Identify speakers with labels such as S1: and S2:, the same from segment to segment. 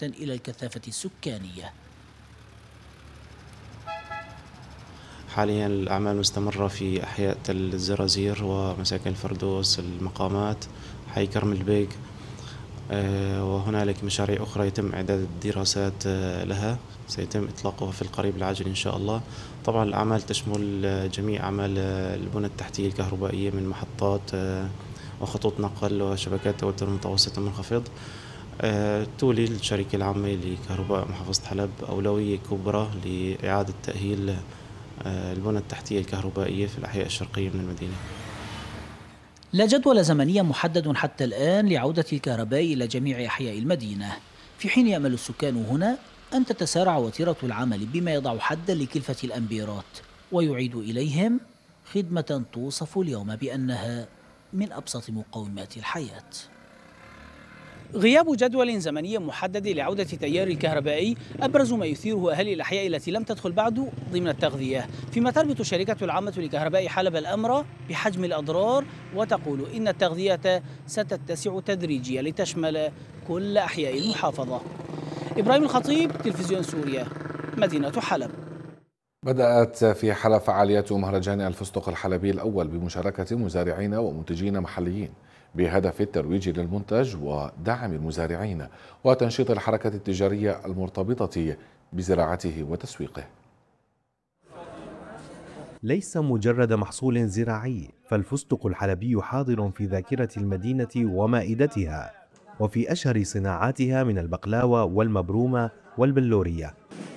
S1: إلى الكثافة السكانية.
S2: حاليا الأعمال مستمرة في أحياء تل الزرازير ومساكن الفردوس، المقامات، حي كرم البيك، وهنالك مشاريع أخرى يتم إعداد الدراسات لها، سيتم إطلاقها في القريب العاجل إن شاء الله. طبعا الأعمال تشمل جميع أعمال البنى التحتية الكهربائية من محطات وخطوط نقل وشبكات توتر متوسط ومنخفض. تولي الشركة العامة لكهرباء محافظة حلب أولوية كبرى لإعادة تأهيل البنى التحتية الكهربائية في الأحياء الشرقية من المدينة.
S1: لا جدول زمني محدد حتى الآن لعودة الكهرباء إلى جميع أحياء المدينة، في حين يأمل السكان هنا أن تتسارع وتيرة العمل بما يضع حدا لكلفة الأمبيرات ويعيد إليهم خدمة توصف اليوم بأنها من أبسط مقومات الحياة. غياب جدول زمني محدد لعودة التيار الكهربائي أبرز ما يثيره أهالي الأحياء التي لم تدخل بعد ضمن التغذية، فيما تربط الشركة العامة لكهرباء حلب الأمر بحجم الأضرار وتقول إن التغذية ستتسع تدريجيا لتشمل كل أحياء المحافظة. إبراهيم الخطيب، تلفزيون سوريا، مدينة حلب.
S3: بدأت في حلب فعاليات مهرجان الفستق الحلبي الأول بمشاركة مزارعين ومنتجين محليين بهدف الترويج للمنتج ودعم المزارعين وتنشيط الحركة التجارية المرتبطة بزراعته وتسويقه.
S4: ليس مجرد محصول زراعي، فالفستق الحلبي حاضر في ذاكرة المدينة ومائدتها، وفي أشهر صناعاتها من البقلاوة والمبرومة والبلورية.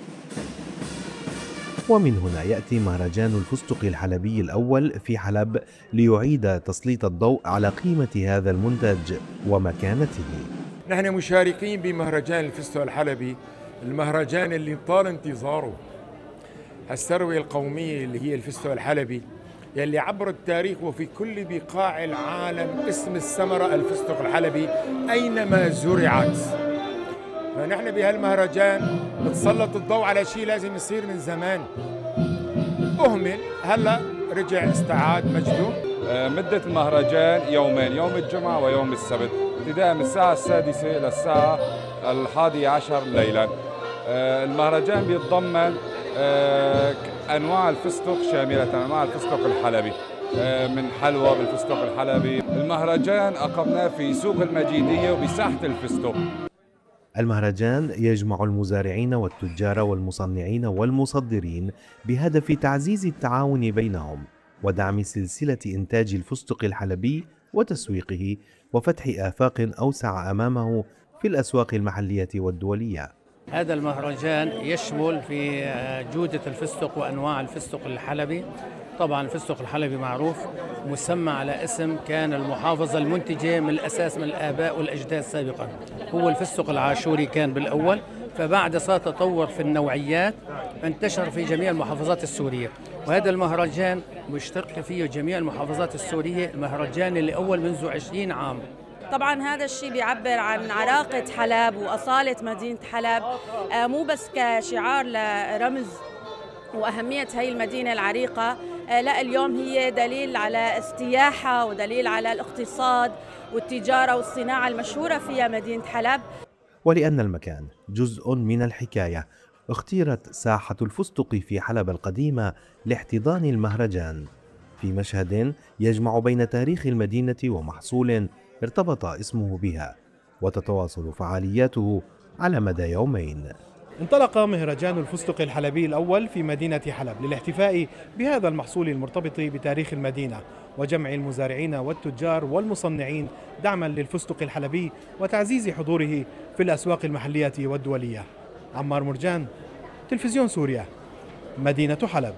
S4: ومن هنا يأتي مهرجان الفستق الحلبي الأول في حلب ليعيد تسليط الضوء على قيمة هذا المنتج ومكانته.
S5: نحن مشاركين بمهرجان الفستق الحلبي، المهرجان اللي طال انتظاره، الثروة القومية اللي هي الفستق الحلبي يلي عبر التاريخ وفي كل بقاع العالم اسم الثمرة الفستق الحلبي أينما زرعت. فنحن بهالمهرجان بتسلط الضوء على شيء لازم يصير من زمان، أهمل، هلا رجع استعاد مجده.
S6: مدة المهرجان يومين، يوم الجمعة ويوم السبت، ابتداء من الساعة 6 للساعة 11 ليلا. المهرجان بيتضمن أنواع الفستق شاملة، أنواع الفستق الحلبي من حلوى بالفستق الحلبي. المهرجان أقمناه في سوق المجيدية وبساحة الفستق.
S4: المهرجان يجمع المزارعين والتجار والمصنعين والمصدرين بهدف تعزيز التعاون بينهم ودعم سلسلة إنتاج الفستق الحلبي وتسويقه وفتح آفاق أوسع أمامه في الأسواق المحلية والدولية.
S7: هذا المهرجان يشمل في جودة الفستق وأنواع الفستق الحلبي. طبعا الفستق الحلبي معروف مسمى على اسم كان المحافظة المنتجة من الأساس من الآباء والأجداد سابقا، هو الفستق العاشوري كان بالأول، فبعد صار تطور في النوعيات انتشر في جميع المحافظات السورية، وهذا المهرجان مشترك فيه جميع المحافظات السورية، المهرجان اللي أول منذ 20 عام.
S8: طبعا هذا الشيء بيعبر عن عراقة حلب وأصالة مدينة حلب، مو بس كشعار لرمز وأهمية هاي المدينة العريقة، لا اليوم هي دليل على السياحة ودليل على الاقتصاد والتجارة والصناعة المشهورة فيها مدينة حلب.
S4: ولأن المكان جزء من الحكاية، اختيرت ساحة الفستق في حلب القديمة لاحتضان المهرجان في مشهد يجمع بين تاريخ المدينة ومحصول ارتبط اسمه بها، وتتواصل فعالياته على مدى يومين.
S9: انطلق مهرجان الفستق الحلبي الأول في مدينة حلب للاحتفاء بهذا المحصول المرتبط بتاريخ المدينة وجمع المزارعين والتجار والمصنعين دعما للفستق الحلبي وتعزيز حضوره في الأسواق المحلية والدولية. عمار مرجان، تلفزيون سوريا، مدينة حلب.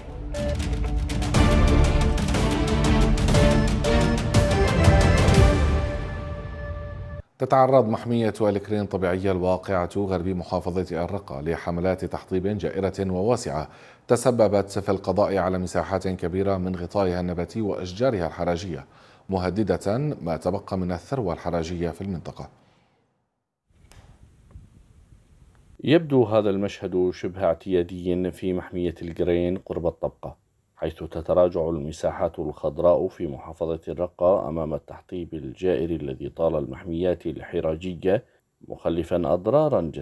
S3: تتعرض محمية الكرين الطبيعية الواقعة غربي محافظة الرقة لحملات تحطيب جائرة وواسعة تسببت في القضاء على مساحات كبيرة من غطائها النباتي وأشجارها الحراجية، مهددة ما تبقى من الثروة الحراجية في المنطقة.
S10: يبدو هذا المشهد شبه اعتيادي في محمية القرين قرب الطبقة، حيث تتراجع المساحات الخضراء في محافظة الرقة أمام التحطيب الجائر الذي طال المحميات الحراجية، مخلفا أضرارا